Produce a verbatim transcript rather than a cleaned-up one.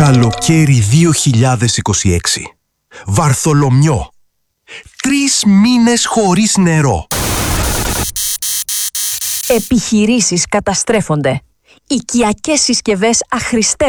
Καλοκαίρι δύο χιλιάδες είκοσι έξι. Βαρθολομιό. Τρεις μήνες χωρίς νερό. Επιχειρήσεις καταστρέφονται. Οικιακές συσκευές αχρηστεύονται.